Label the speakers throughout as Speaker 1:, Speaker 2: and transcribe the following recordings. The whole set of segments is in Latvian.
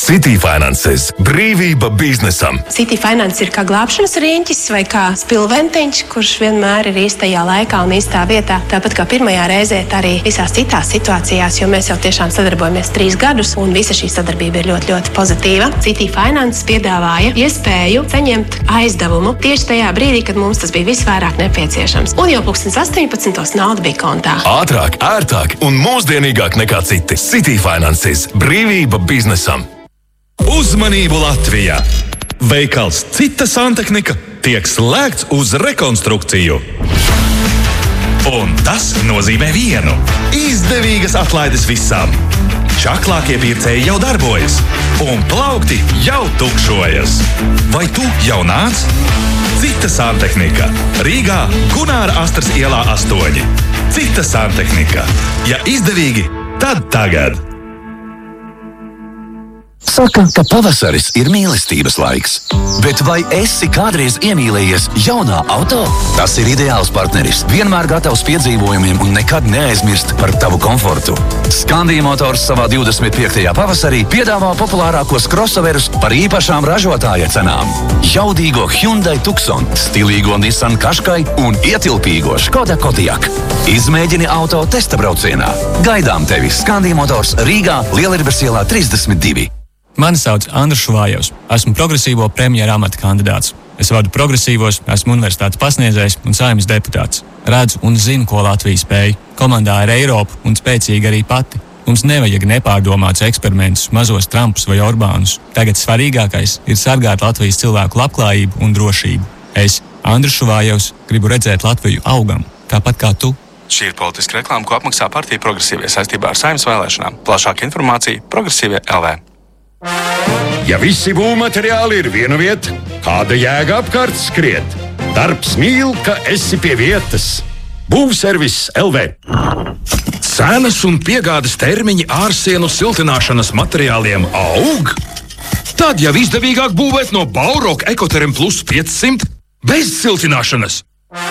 Speaker 1: City Finances – brīvība biznesam.
Speaker 2: City Finance ir kā glābšanas riņķis vai kā spilventiņš, kurš vienmēr ir īstajā laikā un īstā vietā. Tāpat kā pirmajā reizē, tā arī visās citās situācijās, jo mēs jau tiešām sadarbojamies 3 gadus un visa šī sadarbība ir ļoti, ļoti pozitīva. City Finance piedāvāja iespēju saņemt aizdevumu tieši tajā brīdī, kad mums tas bija visvairāk nepieciešams. Un jau 18. nauda bija kontā.
Speaker 1: Ātrāk, ērtāk un mūsdienīgāk nekā citi. City Finances – brīvība biznesam.
Speaker 3: Uzmanību Latvijā! Veikals Cita Santehnika tiek slēgts uz rekonstrukciju. Un tas nozīmē vienu – izdevīgas atlaides visam. Čaklākie pircēji jau darbojas, un plaukti jau tukšojas. Vai tu jau nāc? Cita Santehnika. Rīgā Gunāra Astras ielā 8. Cita Santehnika. Ja izdevīgi, tad tagad.
Speaker 4: Saka, ka pavasaris ir mīlestības laiks. Bet vai esi kādreiz iemīlējies jaunā auto? Tas ir ideāls partneris, vienmēr gatavs piedzīvojumiem un nekad neaizmirst par tavu komfortu. Skandia Motors savā 25. pavasarī piedāvā populārākos crossoverus par īpašām ražotāja cenām. Jaudīgo Hyundai Tucson, stilīgo Nissan Qashqai un ietilpīgo Škoda Kodiaq. Izmēģini auto testa braucienā. Gaidām tevi Skandia Motors Rīgā, Lielierbes ielā 32.
Speaker 5: Mani sauc Andris Šuvājovs. Esmu progresīvo premjera amata kandidāts. Es vadu progresīvos, esmu universitātes pasniedzējs un Saeimas deputāts. Redzu un zinu, ko Latvija spēj. Komandā ir Eiropa un spēcīga arī pati. Mums nevajag nepārdomāts eksperimentus, mazos Trumpus vai Orbānus. Tagad svarīgākais ir sargāt Latvijas cilvēku labklājību un drošību. Es, Andris Šuvājovs, gribu redzēt Latviju augam, tāpat kā tu.
Speaker 6: Šī ir politiska reklāma, ko apmaksā partija Progresīvie saistībā ar Saeimas vēlēšanām. Plašāka informācija Progresīvie LV.
Speaker 7: Ja visi būvmateriāli ir viena vieta, kāda jēga apkārt skriet? Darbs mīl, ka esi pie vietas. Būvservis LV.
Speaker 3: Cenas un piegādes termiņi ārsienu siltināšanas materiāliem aug? Tad jau izdevīgāk būvēt no Baurock Ekoterm Plus 500 bez siltināšanas.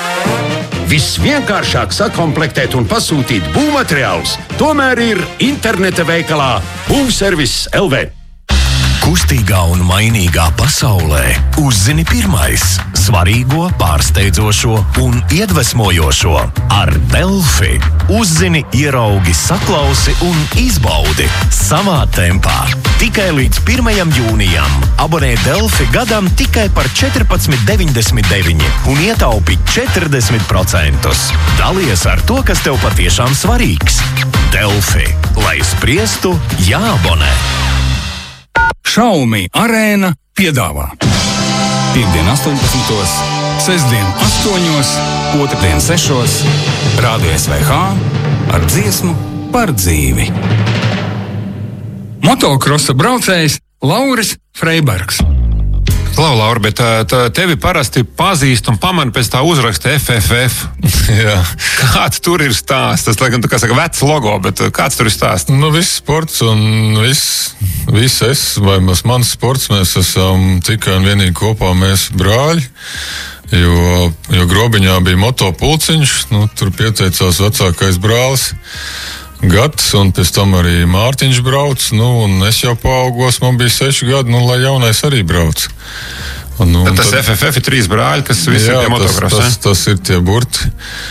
Speaker 7: Visvienkāršāk sakomplektēt un pasūtīt būvmateriālus tomēr ir interneta veikalā Būvservis LV.
Speaker 1: Kustīgā un mainīgā pasaulē uzzini pirmais svarīgo, pārsteidzošo un iedvesmojošo ar Delfi. Uzzini, ieraugi, saklausi un izbaudi savā tempā. Tikai līdz 1. jūnijam abonē Delfi gadam tikai par 14,99 un ietaupi 40%. Dalies ar to, kas tev patiešām svarīgs. Delfi. Lai spriestu, jāabonē.
Speaker 8: Xiaomi Arēna piedāvā Piektdien 18, sestdien 8, otrdien 6, Rādio SVH ar dziesmu par dzīvi. Motokrosa braucējs Lauris Freibergs.
Speaker 9: Klau, Laura, bet tevi parasti pazīst un pamana pēc tā uzraksta FFF. Jā. Kāds tur ir stāsts? Tas, laikam, kā saka, vecs logo, bet kāds tur ir stāsts?
Speaker 10: Nu, viss sports un viss es, vai mans sports, mēs esam tikai un vienīgi kopā, mēs brāļi. Jo Grobiņā bija motopulciņš, tur pieteicās vecākais brālis Gads, un pēc tam arī Mārtiņš brauc, un es jau paaugos, man bija 6 gadi, lai jaunais arī brauc.
Speaker 9: Tad tas FFF ir 3 brāļi, kas visi ir pie motokrosa, ne?
Speaker 10: Tas ir tie burti.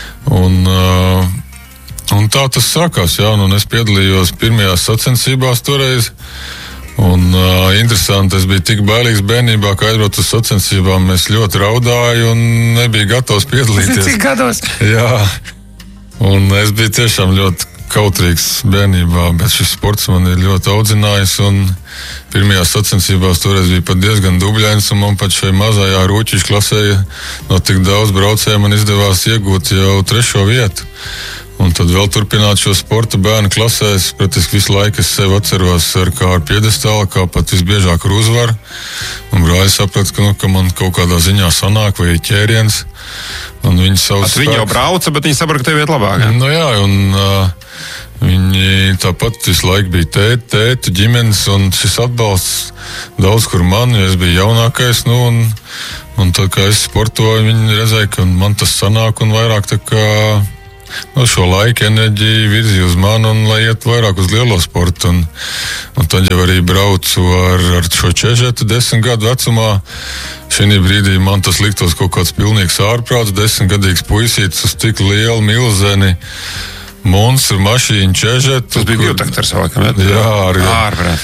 Speaker 10: Un tā tas sākās, un es piedalījos pirmajās sacensībās toreiz. Un interesanti, es biju tik bailīgs bērnībā, ka aizbraucu uz sacensībām, es ļoti raudāju un nebiju gatavs piedalīties.
Speaker 9: Cik gados?
Speaker 10: Jā, un es biju tiešām ļoti kautrīgs bērnībā, bet šis sports man ir ļoti audzinājis, un pirmajās sacensībās toreiz bija pat diezgan dubļains, un man pat šai mazajā rūķišu klasē no tik daudz braucēju man izdevās iegūt jau 3. vietu. Un tad vēl turpināt šo sporta bērnu klasēs, praktiski visu laiku es sevi atceros kā ar piedestālu, kā pat visbiežāk ar uzvaru. Un brāļi saprata, ka man kaut kādā ziņā sanāk vai ir ķēriens. Un viņi
Speaker 9: viņi jau brauca, bet viņi saprata, ka tev iet labāk.
Speaker 10: Jā, un viņi tāpat visu laiku bija tēti, ģimenes, un šis atbalsts daudz kur man, jo es biju jaunākais, un tad, kā es sportoju, viņi redzēja, ka man tas sanāk un vairāk tā kā šo laiku enerģiju virzīja uz mani un lai iet vairāk uz lielo sportu. Un tā tad jau arī braucu ar šo čežetu 10 gadu vecumā. Šī brīdī man tas liktos kaut kāds pilnīgs ārprāts, 10-gadīgs puisītis uz tik lielu milzeni. Monstru mašīnu čežetu.
Speaker 9: Tas bija divtakters laikam,
Speaker 10: jā, arī ārprāt.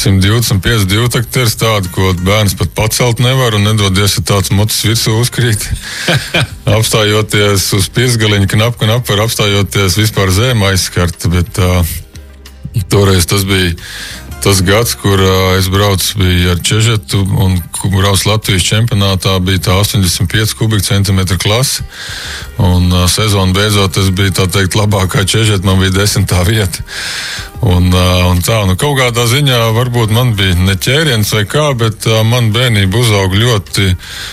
Speaker 10: 125 divtakters tādu, ko bērns pat pacelt nevar un nedodies, ja tāds motis virsū uzkrīt. Apstājoties uz piesgaliņa knap var apstājoties vispār zem aizskart, bet toreiz tas bija tas gads, kur es braucu bija ar čežetu un braucu Latvijas čempionātā, bija tā 85 kubikcentimetru klase. Un sezonu beidzot es biju, tā teikt, labākā čežeta, man bija 10. vieta. Un tā, kaut kādā ziņā varbūt man bija ne ķēriens vai kā, bet man bērnība uzauga ļoti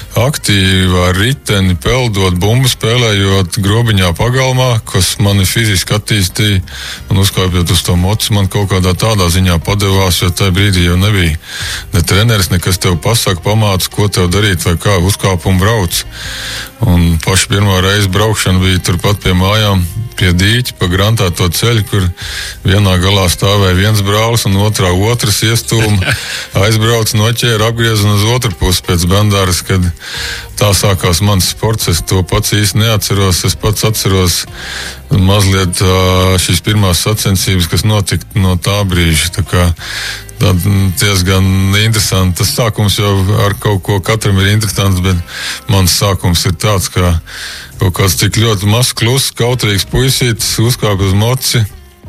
Speaker 10: aktīva ar riteni, peldot, bumbu spēlējot grobiņā pagalmā, kas mani fiziski attīstīja un uzkāpjot uz to mocu, man kaut kādā tādā ziņā padevās, jo tajā brīdī jau nebija ne treneris, nekas tev pasaka, pamāca, ko tev darīt vai kā, uzkāp un brauc. Un paši pirmā reize braukšana bija turpat pie mājām, pie dīķa, pa grantēto ceļu, kur vienā galā stāvēja viens brālis un otrā otrs iestūma, aizbrauc, noķēra, apgriez un uz otru pusi pēc bandāras, kad tā sākās mans sports. Es to pats īsti neatceros, es pats atceros mazliet šīs pirmās sacensības, kas notika no tā brīža. Tā kā diezgan interesanti. Tas sākums jau ar kaut ko katram ir interesants, bet mans sākums ir tāds, ka kaut kāds tik ļoti mazs, kluss, kautrīgs puisītis uzkāp uz moci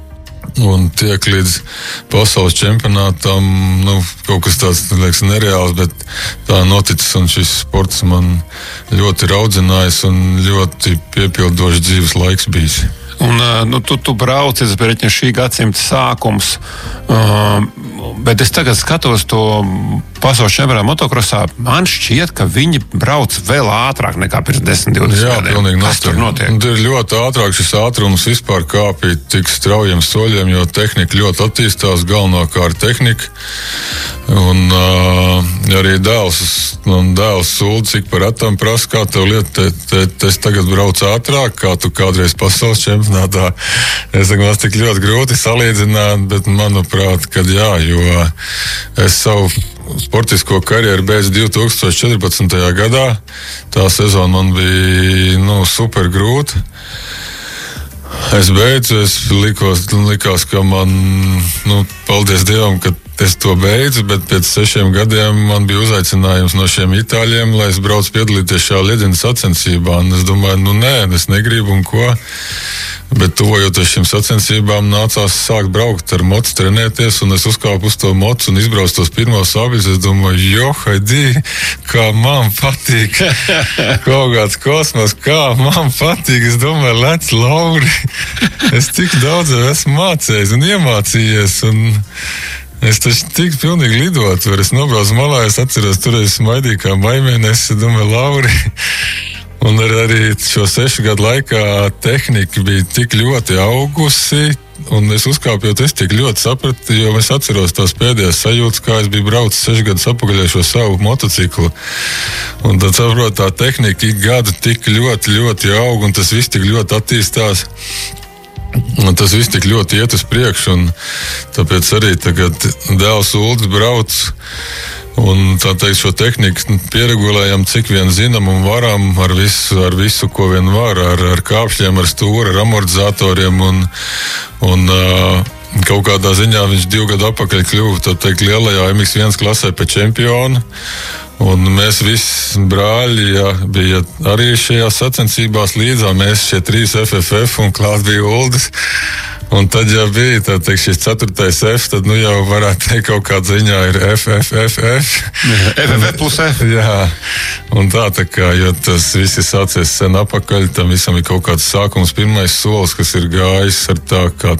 Speaker 10: un tiek līdz pasaules čempionātam, kaut kas tāds, liekas, nereāls, bet tā noticis, un šis sports man ļoti ir audzinājis un ļoti piepildošs dzīves laiks bijis.
Speaker 9: Un tu brauci, es bereķinu šī gadsimta sākums, bet es tagad skatos to pasaules čempionātu motokrosā, man šķiet, ka viņi brauc vēl ātrāk nekā pirms 10-20 gadiem. Kas tur notiek?
Speaker 10: Ir ļoti ātrāk, šis ātrums vispār kāpj tik straujiem soļiem, jo tehnika ļoti attīstās, galvenokārt tehnika. Un arī dēls sūdz, cik par atam prasa, kā tev lieta, es tagad braucu ātrāk, kā tu kādreiz pasaules čempionātā. Es saku, man tik ļoti grūti salīdzināt, bet manuprāt, kad jā, jo es savu sportisko karjeru beidzu 2014. gadā. Tā sezona man bija super grūta. Es beidzu, likās, ka man, paldies Dievam, ka es to beidzu, bet pēc 6 gadiem man bija uzaicinājums no šiem itāļiem, lai es braucu piedalīties šajā leģendas sacensībā. Un es domāju, nē, es negribu un ko. Bet tuvojoties šīm sacensībām nācās sākt braukt ar mocu, trenēties, un es uzkāpu uz to mocu un izbraucu tos pirmos abis. Es domāju, haidī, kā man patīk. Kaut kāds kosmos, kā man patīk. Es domāju, lec, Lauri, es tik daudz esmu mācējis un iemācījies, un es taču tik pilnīgi lidot varu. Es nobraucu malā, es atceros, tur es smaidīju kā maimēnes, es domāju, Lauri. Un arī šo 6 gadu laikā tehnika bija tik ļoti augusi, un es uzkāpjot, es tik ļoti sapratu, jo es atceros tās pēdējās sajūtas, kā es biju braucis 6 gadus apakaļ šo savu motociklu. Un tad saprot, tā tehnika ik gadu tik ļoti, ļoti aug, un tas viss tik ļoti attīstās. Un tas viss tik ļoti iet uz priekšu, un tāpēc arī tagad dēls Uldis brauc. Un tā teikt, šo tehniku pieregulējam, cik vien zinām un varam, ar visu, ko vien var, ar kāpšļiem, ar stūri, ar amortizatoriem, un kaut kādā ziņā viņš 2 gadu atpakaļ kļuva, tā teikt, lielajā MX1 klasē pa čempionu. Un mēs visi brāļi bija arī šajās sacensībās līdzā, mēs šie 3 FFF un klāt bija Uldis. Un tad jau bija, tā teikt, šis 4. F, tad jau varētu teikt, kaut kādā ziņā ir FFFF.
Speaker 9: FFF plus F.
Speaker 10: Jā, un tā kā, jo tas viss ir sācies sen apakaļ, tam visam ir kaut kāds sākums, pirmais solis, kas ir gājis ar tā, kā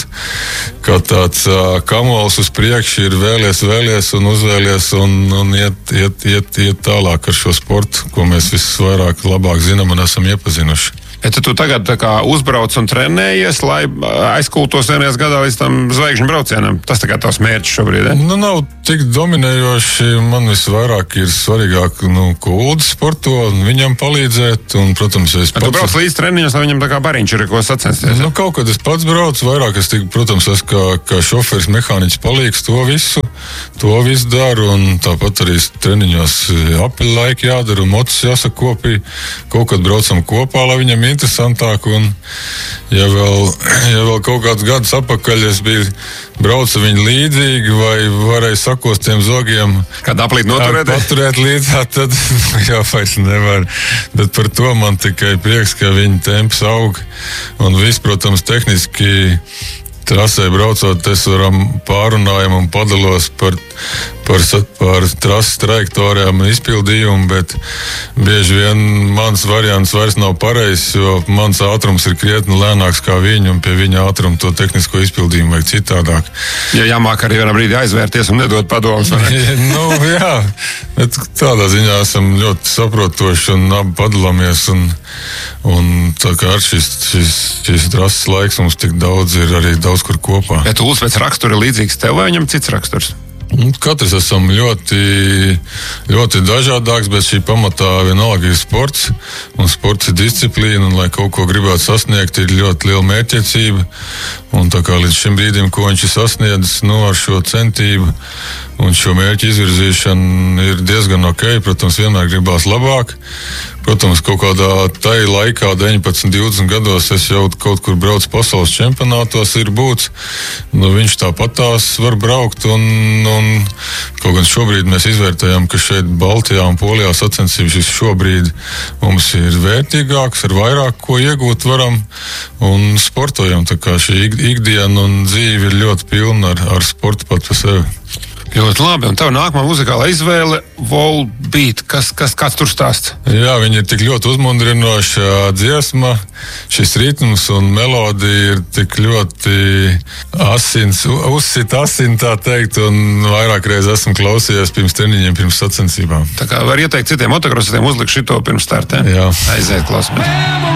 Speaker 10: tāds kamols uz priekšu, ir vēlies un uzvēlies un iet tālāk ar šo sportu, ko mēs visus vairāk labāk zinām un esam iepazinuši.
Speaker 9: Ja tu tagad tā kā uzbrauc un trenējies, lai aizkultos vienajās gadā līdz tam zvaigžņu braucienam. Tas tā kā tavs mērķis šobrīd,
Speaker 10: Nu, nav tik dominējoši. Man visvairāk ir svarīgāk, ko Uldis sporto un viņam palīdzēt. Un, protams, es pats...
Speaker 9: Tu brauc līdz treniņos, lai viņam tā kā bariņš ir, ko sacensties?
Speaker 10: Kaut kad es pats braucu, vairāk es tik, protams, es kā šoferis, mehāniķis palīgs to visu daru. Un tāpat arī treniņos apeļu laiki jādara un mocis jāsakopī. Kaut kad braucam kopā, lai viņam interesantāk. Un, ja vēl kaut kāds gadus apakaļ es biju braucu viņu līdzīgi vai varēju sakost tiem zogiem.
Speaker 9: Kādu aplīt noturēt?
Speaker 10: Paturēt līdzā, tad vairs nevar. Bet par to man tikai prieks, ka viņa temps aug. Un viss, protams, tehniski trasē braucot, es varam pārunājam un padalos par trases trajektorijām un izpildījumu, bet bieži vien mans variants vairs nav pareizs, jo mans ātrums ir krietni lēnāks kā viņa, un pie viņa ātruma to tehnisko izpildījumu vajag citādāk.
Speaker 9: Ja jāmāk arī vienā brīdī aizvērties un nedot padomus.
Speaker 10: Jā, bet tādā ziņā esam ļoti saprotoši un abi padalāmies, un tā kā ar šis trases laiks mums tik daudz ir arī daudz kur kopā.
Speaker 9: Bet Uldis pēc rakstura ir līdzīgs tev vai viņam cits raksturs?
Speaker 10: Katrs esam ļoti, ļoti dažādāks, bet šī pamatā vienalga ir sports, un sports ir disciplīna, un lai kaut ko gribētu sasniegt, ir ļoti liela mērķtiecība, un tā kā līdz šim brīdim, ko viņš ir sasniedzis, ar šo centību un šo mērķu izvirzīšanu ir diezgan ok, protams, vienmēr gribās labāk. Protams, kaut kādā tai laikā, 19, 20 gados, es jau kaut kur braucu pasaules čempionātos, ir būts. Viņš tāpatās var braukt, un kaut gan šobrīd mēs izvērtējam, ka šeit Baltijā un Polijā sacensības šobrīd mums ir vērtīgāks, ar vairāk ko iegūt varam, un sportojam. Tā kā šī ikdiena un dzīve ir ļoti pilna ar sportu pat pa sevi.
Speaker 9: Ļoti labi, un tev nākamā muzikālā izvēle Volbeat, kāds tur stāsts?
Speaker 10: Jā, viņi ir tik ļoti uzmundrinoša dziesma, šis ritms un melodija ir tik ļoti uzsit asin, tā teikt, un vairāk reiz esmu klausījies pirms treniņiem, pirms sacensībām.
Speaker 9: Tā kā var ieteikt citiem motokrosistiem uzlikt šito pirms startē?
Speaker 10: Jā.
Speaker 9: Aiziet, klausamies.